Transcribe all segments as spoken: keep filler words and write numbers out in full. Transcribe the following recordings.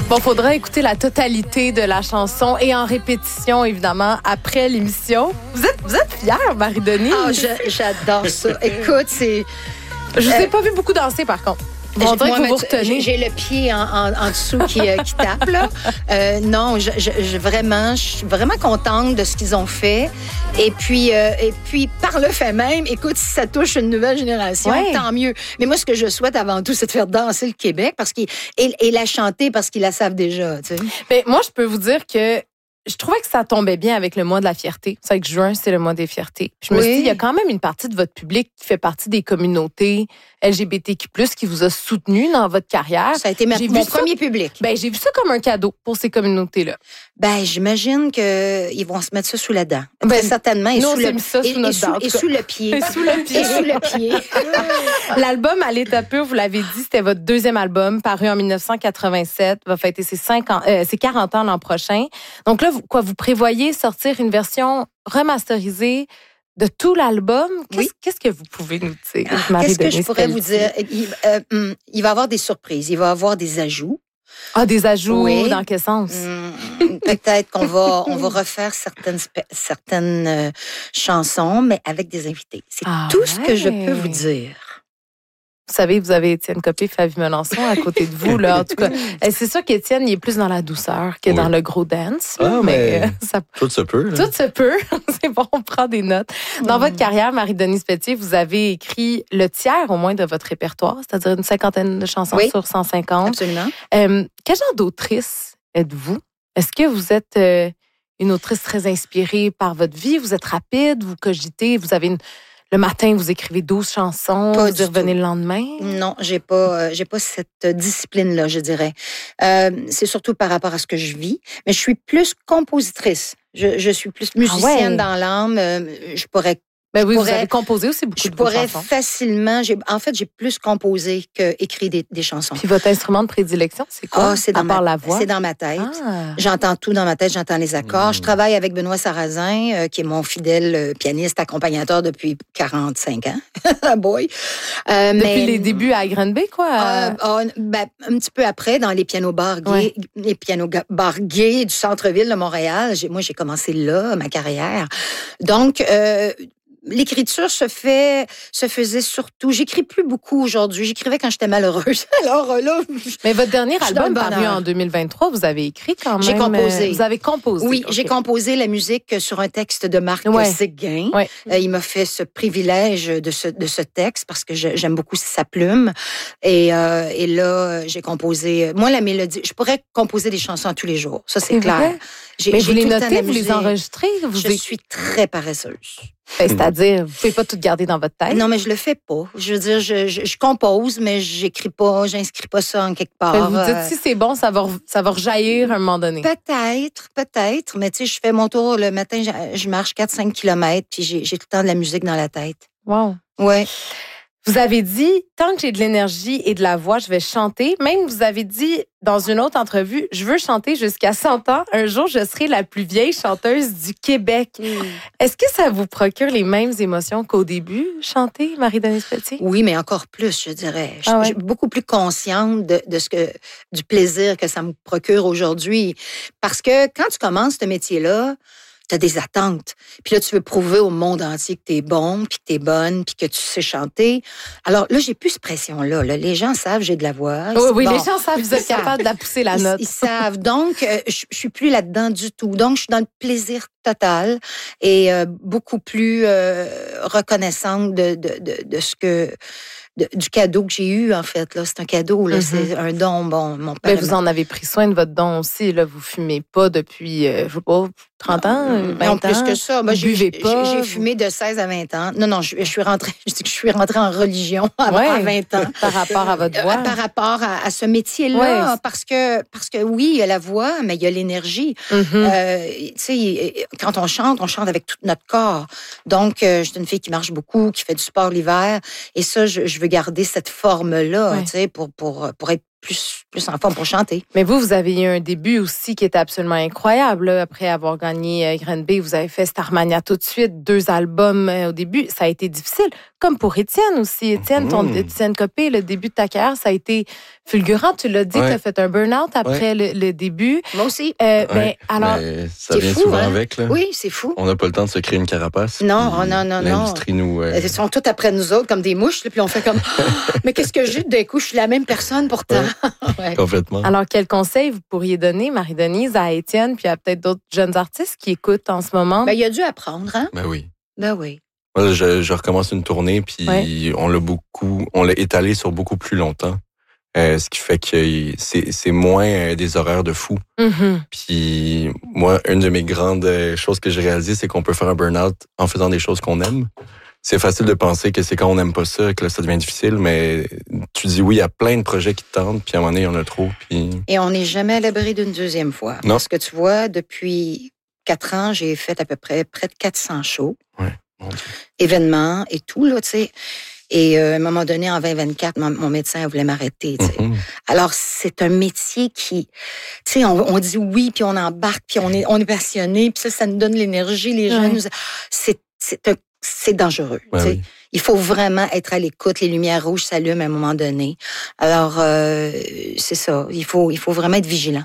Bon, faudra écouter la totalité de la chanson et en répétition, évidemment, après l'émission. Vous êtes, vous êtes fière, Marie-Denis? Oh, je, j'adore ça. Écoute, c'est... Je vous ai euh, pas vu beaucoup danser, par contre. On dirait moi, que vous vous mais tu- retenez. J'ai le pied en, en, en dessous qui, euh, qui tape, là. Euh, non, je, je, je- vraiment, je suis vraiment contente de ce qu'ils ont fait. Et puis, euh, et puis, par le fait même, écoute, si ça touche une nouvelle génération, Ouais. tant mieux. Mais moi, ce que je souhaite avant tout, c'est de faire danser le Québec parce qu'ils, et, et la chanter parce qu'ils la savent déjà, tu sais. Mais moi, je peux vous dire que je trouvais que ça tombait bien avec le mois de la fierté. C'est vrai que juin, c'est le mois des fiertés. Puis je me Oui. suis dit, il y a quand même une partie de votre public qui fait partie des communautés L G B T Q plus, qui vous a soutenu dans votre carrière. Ça a été ma, J'ai mon vu ça- premier public. Ben, j'ai vu ça comme un cadeau pour ces communautés-là. Ben, j'imagine qu'ils vont se mettre ça sous la dent. Ben, Très certainement. Et nous, on sous s'est le, mis ça sous et, notre et dent, en sous, et tout cas. sous le pied. Et sous le pied. Et sous le pied. L'album À l'état pur, vous l'avez dit, c'était votre deuxième album, paru en dix-neuf cent quatre-vingt-sept, va fêter ses, cinquante, euh, ses quarante ans l'an prochain. Donc là, vous, quoi, vous prévoyez sortir une version remasterisée de tout l'album? Qu'est-ce, Oui. qu'est-ce que vous pouvez nous dire, Ah, Marie-Denis Qu'est-ce que je pourrais Pelletier? vous dire? Il, euh, hum, il va y avoir des surprises. Il va y avoir des ajouts. Ah, des ajouts, Oui. dans quel sens? Hum, Peut-être qu'on va, on va refaire certaines, spe- certaines euh, chansons, mais avec des invités. C'est Ah tout ce que je ouais. peux vous dire. Vous savez, vous avez Étienne Copé, Flavie Melançon à côté de vous, là. En tout cas, euh, c'est sûr qu'Étienne, il est plus dans la douceur que Oui. dans le gros dance. Ah, mais- euh, ça Tout se peut. là. Tout se peut. C'est bon, on prend des notes. Dans votre carrière, Marie-Denis Pelletier, vous avez écrit le tiers au moins de votre répertoire, c'est-à-dire une cinquantaine de chansons Oui. sur cent cinquante. Absolument. Euh, quel genre d'autrice êtes-vous? Est-ce que vous êtes euh, une autrice très inspirée par votre vie? Vous êtes rapide, vous cogitez, vous avez une... Le matin, vous écrivez douze chansons, Pas vous du y revenez tout. le lendemain? Non, j'ai pas, euh, j'ai pas cette discipline-là, je dirais. Euh, c'est surtout par rapport à ce que je vis, mais je suis plus compositrice. Je, je suis plus musicienne ouais. dans l'âme. Euh, je pourrais Ben oui, vous pourrais- avez composé aussi beaucoup Je de vos pourrais chansons. facilement. J'ai, en fait, j'ai plus composé que écrit des, des chansons. Puis votre instrument de prédilection, c'est quoi? Ah, c'est à dans part ma, la voix? c'est dans ma tête. Ah. J'entends tout dans ma tête, j'entends les accords. Mm. Je travaille avec Benoît Sarrazin, euh, qui est mon fidèle euh, pianiste, accompagnateur depuis quarante-cinq ans. Boy. Euh, Depuis mais- les débuts à Granby, quoi? Euh, ah, ben, un petit peu après, dans les pianos bars gays, les pianos ga- bars gays du centre-ville de Montréal. J'ai, moi, j'ai commencé là, ma carrière. Donc, euh, l'écriture se fait, se faisait surtout. J'écris plus beaucoup aujourd'hui. J'écrivais quand j'étais malheureuse. Alors euh, là, Mais votre dernier Je suis dans album le paru bonheur. en deux mille vingt-trois, vous avez écrit quand même. J'ai composé. euh, Vous avez composé. oui, ok. j'ai composé la musique sur un texte de Marc Ouais. Séguin. Ouais. Euh, il m'a fait ce privilège de ce, de ce texte parce que je- j'aime beaucoup sa plume. Et, euh, et là, j'ai composé. Moi, la mélodie, je pourrais composer des chansons tous les jours. Ça, c'est C'est clair. vrai? J'ai, Mais j'ai vous les tout le temps notez, vous les amusé. enregistrez? Vous Je é- suis très paresseuse. Ben, c'est-à-dire, vous pouvez pas tout garder dans votre tête. Non, mais je le fais pas. Je veux dire, je, je, je compose, mais j'écris pas, j'inscris pas ça en quelque part. Fait que vous Euh, dites, si c'est bon, ça va, re- ça va rejaillir à un moment donné. Peut-être, peut-être. Mais tu sais, je fais mon tour le matin, je, je marche quatre cinq kilomètres, puis j'ai, j'ai tout le temps de la musique dans la tête. Wow. Ouais. Vous avez dit, tant que j'ai de l'énergie et de la voix, je vais chanter. Même, vous avez dit dans une autre entrevue, je veux chanter jusqu'à cent ans. Un jour, je serai la plus vieille chanteuse du Québec. Est-ce que ça vous procure les mêmes émotions qu'au début, chanter, Marie-Denis Pelletier? Oui, mais encore plus, je dirais. Je, Ah ouais? je suis beaucoup plus consciente de, de ce que, du plaisir que ça me procure aujourd'hui. Parce que quand tu commences ce métier-là, tu as des attentes. Puis là, tu veux prouver au monde entier que tu es bon, puis que tu es bonne, puis que tu sais chanter. Alors là, j'ai plus cette pression-là. Là. Les gens savent que j'ai de la voix. Oui, oui, Bon, les gens savent que vous êtes ils savent. capable de la pousser la Ils, note. ils savent. Donc, euh, je, je suis plus là-dedans du tout. Donc, je suis dans le plaisir total et euh, beaucoup plus euh, reconnaissante de, de, de, de ce que... de- du cadeau que j'ai eu, en fait. Là. C'est un cadeau, là. Mhm. C'est un don. Bon, mon père... Ben, vous en avez pris soin de votre don aussi. Là. Vous fumez pas depuis, euh, je sais pas, trente ans, vingt non, ans. plus que ça. Moi, Vous j'ai, buvez j'ai- pas, j'ai vous- fumé de seize à vingt ans. Non, non, je, je suis rentrée, je dis que je suis rentrée en religion à, Ouais. à vingt ans. Par rapport à votre Euh, voix. Par rapport à, à ce métier-là, Ouais. parce que parce que oui, il y a la voix, mais il y a l'énergie. Mhm. Euh, tu sais, quand on chante, on chante avec tout notre corps. Donc, euh, je suis une fille qui marche beaucoup, qui fait du sport l'hiver, et ça, je, je veux garder cette forme-là, Ouais. tu sais, pour pour pour être plus, plus en forme pour chanter. Mais vous, vous avez eu un début aussi qui était absolument incroyable. Là. Après avoir gagné euh, Granby, vous avez fait Starmania tout de suite, deux albums euh, au début. Ça a été difficile, comme pour Étienne aussi. Étienne, ton, Mmh. Étienne Copé, le début de ta carrière, ça a été fulgurant. Tu l'as dit, Ouais. tu as fait un burn-out après Ouais. le, le début. Moi aussi. Euh, Ouais, mais alors, mais ça c'est vient fou, souvent hein? avec. Là. Oui, c'est fou. On n'a pas le temps de se créer une carapace. Non, puis non, non, non. L'industrie nous... euh, Ils sont tous après nous autres comme des mouches, là, puis on fait comme Ah, mais qu'est-ce que j'ai d'un coup, je suis la même personne pourtant. Ouais. Complètement. alors, quel conseil vous pourriez donner, Marie-Denise, à Étienne, puis à peut-être d'autres jeunes artistes qui écoutent en ce moment? Ben, il a dû apprendre, hein? Ben oui. Ben oui. Moi, je, je recommence une tournée, puis Ouais. on l'a beaucoup, on l'a étalé sur beaucoup plus longtemps. Euh, ce qui fait que c'est, c'est moins euh, des horaires de fou. Mhm. Puis moi, une de mes grandes euh, choses que j'ai réalisées, c'est qu'on peut faire un burn-out en faisant des choses qu'on aime. C'est facile de penser que c'est quand on n'aime pas ça que là, ça devient difficile, mais tu dis oui à plein de projets qui te tentent, puis à un moment donné, il y en a trop. Puis... Et on n'est jamais à l'abri d'une deuxième fois. Non. Parce que tu vois, depuis quatre ans, j'ai fait à peu près près de quatre cents shows, Ouais, mon Dieu. événements et tout, là, tu sais. Et euh, à un moment donné, en vingt vingt-quatre, mon, mon médecin voulait m'arrêter, tu sais. Mhm. Alors, c'est un métier qui, tu sais, on, on dit oui, puis on embarque, puis on est, on est passionné, puis ça, ça nous donne l'énergie. Les gens Ouais. nous... C'est, c'est, un- c'est dangereux, Ouais, tu sais. oui. Il faut vraiment être à l'écoute. Les lumières rouges s'allument à un moment donné. Alors, euh, c'est ça. Il faut, il faut vraiment être vigilant.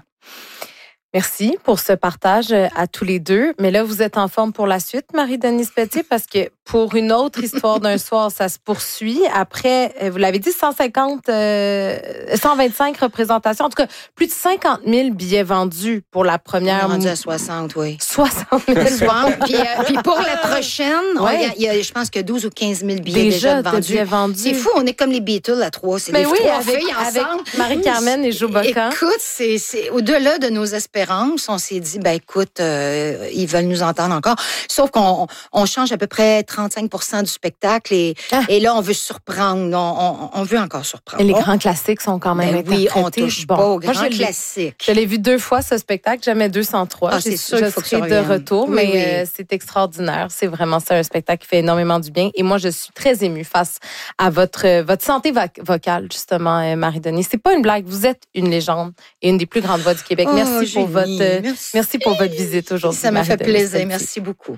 Merci pour ce partage à tous les deux. Mais là, vous êtes en forme pour la suite, Marie-Denise Pelletier, parce que pour une autre histoire d'un soir, ça se poursuit. Après, vous l'avez dit, cent cinquante, euh, cent vingt-cinq représentations. En tout cas, plus de cinquante mille billets vendus pour la On est première. rendu à soixante, oui. soixante mille. puis, euh, puis pour la prochaine, on- Ouais. il y a- il y a, je pense que douze ou quinze mille billets Déjà, déjà, de vendus. billets vendus. C'est fou, on est comme les Beatles à trois. C'est Mais les oui, trois avec, filles avec ensemble. Marie-Carmen et Jo Bocan. Écoute, c'est, c'est au-delà de nos espérances. On s'est dit, ben écoute, euh, ils veulent nous entendre encore. Sauf qu'on on change à peu près trente-cinq pour cent du spectacle et, Ah. et là, on veut surprendre. On, on, on veut encore surprendre. Les On- grands classiques sont quand même ben oui, on interprétés. touche Bon, pas aux moi, grands je l'ai- classiques. Je l'ai vu deux fois, ce spectacle, jamais deux cent trois. Ah, J'ai- c'est sûr je qu'il faut que serai ça de revienne. retour, Oui, mais oui. euh, c'est extraordinaire. C'est vraiment ça, un spectacle qui fait énormément du bien. Et moi, je suis très émue face à votre, euh, votre santé vo- vocale, justement, euh, Marie-Denise. C'est pas une blague, vous êtes une légende et une des plus grandes voix du Québec. Oh, merci, pour génie. votre, euh, Merci. merci pour votre visite aujourd'hui. Ça m'a fait Marie-Denise plaisir. Pelletier. Merci beaucoup.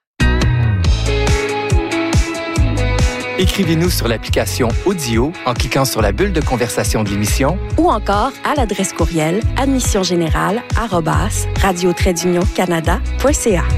Écrivez-nous sur l'application Audio en cliquant sur la bulle de conversation de l'émission ou encore à l'adresse courriel admissiongénérale arobase radio trait d'union canada point c a.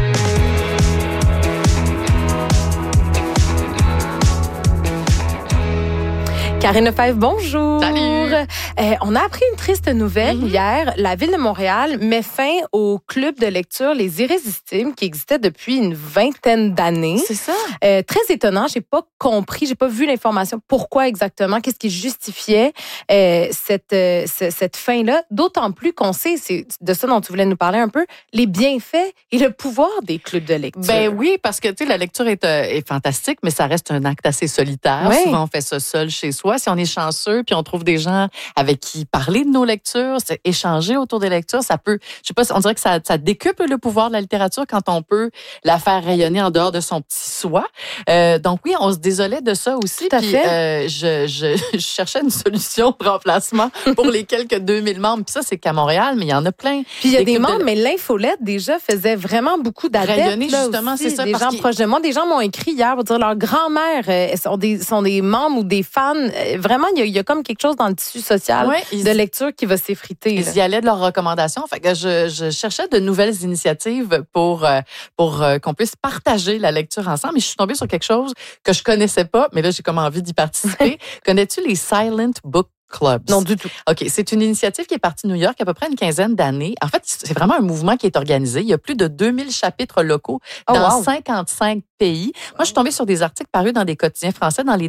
Karine Lefebvre, bonjour. Salut. Euh, on a appris une triste nouvelle Mm-hmm. hier. La Ville de Montréal met fin au club de lecture Les Irrésistibles qui existait depuis une vingtaine d'années. C'est ça. Euh, très étonnant. J'ai pas compris, j'ai pas vu l'information. Pourquoi exactement? Qu'est-ce qui justifiait euh, cette, euh, ce- cette fin-là? D'autant plus qu'on sait, c'est de ça dont tu voulais nous parler un peu, les bienfaits et le pouvoir des clubs de lecture. Ben oui, parce que tu sais, la lecture est, euh, est fantastique, mais ça reste un acte assez solitaire. Ouais. Souvent, on fait ça seul chez soi. Si on est chanceux, puis on trouve des gens avec qui parler de nos lectures, c'est échanger autour des lectures, ça peut, je sais pas, on dirait que ça, ça décuple le pouvoir de la littérature quand on peut la faire rayonner en dehors de son petit soi. Euh, donc oui, on se désolait de ça aussi. Tout à puis, fait. euh, je, je, je cherchais une solution de remplacement pour les quelques deux mille membres. Puis ça, c'est qu'à Montréal, mais il y en a plein. Puis il y a des des clubs de- membres, mais l'infolette déjà faisait vraiment beaucoup d'adeptes. Rayonner, là, justement, aussi, c'est ça, Des parce gens qu'ils- proches de moi, des gens m'ont écrit hier pour dire leur grand-mère euh, sont des sont des membres ou des fans. Euh, Vraiment, il y, a- il y a comme quelque chose dans le tissu social Ouais, ils- de lecture qui va s'effriter. là. Ils y allaient de leurs recommandations. Fait que je, je cherchais de nouvelles initiatives pour, euh, pour euh, qu'on puisse partager la lecture ensemble. Et je suis tombée sur quelque chose que je connaissais pas, mais là, j'ai comme envie d'y participer. Connais-tu les Silent Book Clubs? Non, du tout. OK, c'est une initiative qui est partie de New York il y a à peu près une quinzaine d'années. En fait, c'est vraiment un mouvement qui est organisé. Il y a plus de deux mille chapitres locaux Oh, dans wow. cinquante-cinq pays. Moi, je suis tombée sur des articles parus dans des quotidiens français dans les